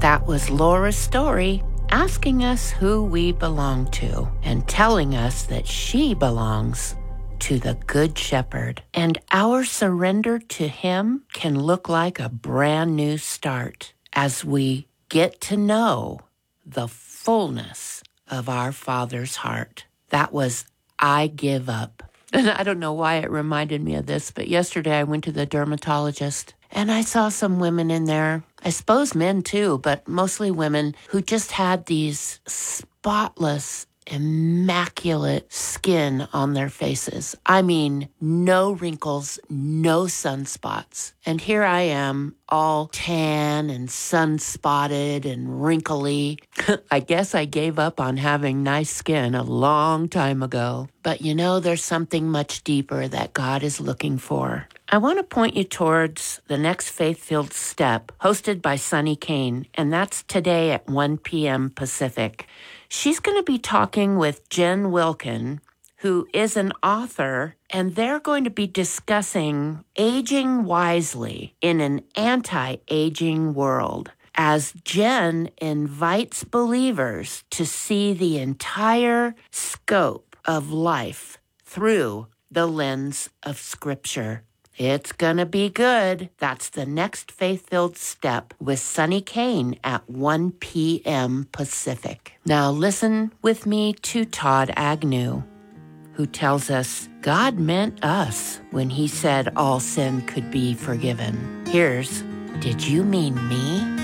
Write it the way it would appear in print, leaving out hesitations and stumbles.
That was Laura's story, asking us who we belong to and telling us that she belongs to the Good Shepherd. And our surrender to him can look like a brand new start as we get to know the fullness of our Father's heart. That was I Give Up. And I don't know why it reminded me of this, but yesterday I went to the dermatologist and I saw some women in there, I suppose men too, but mostly women who just had these spotless, immaculate skin on their faces. I mean, no wrinkles, no sunspots. And here I am, all tan and sun-spotted and wrinkly. I guess I gave up on having nice skin a long time ago. But you know, there's something much deeper that God is looking for. I want to point you towards the next Faith-Filled Step, hosted by Sunny Kane, and that's today at 1 p.m. Pacific. She's going to be talking with Jen Wilkin, who is an author, and they're going to be discussing aging wisely in an anti-aging world, as Jen invites believers to see the entire scope of life through the lens of Scripture. It's gonna be good. That's the next Faith-Filled Step with Sunny Kane at 1 p.m. Pacific. Now listen with me to Todd Agnew, who tells us God meant us when he said all sin could be forgiven. Here's Did You Mean Me?